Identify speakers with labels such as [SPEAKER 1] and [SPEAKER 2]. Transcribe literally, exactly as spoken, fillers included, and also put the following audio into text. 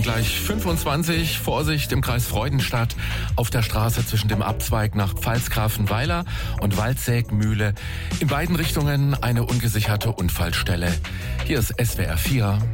[SPEAKER 1] gleich fünfundzwanzig. Vorsicht im Kreis Freudenstadt auf der Straße zwischen dem Abzweig nach Pfalzgrafenweiler und Waldsägmühle. In beiden Richtungen eine ungesicherte Unfallstelle. Hier ist S W R vier.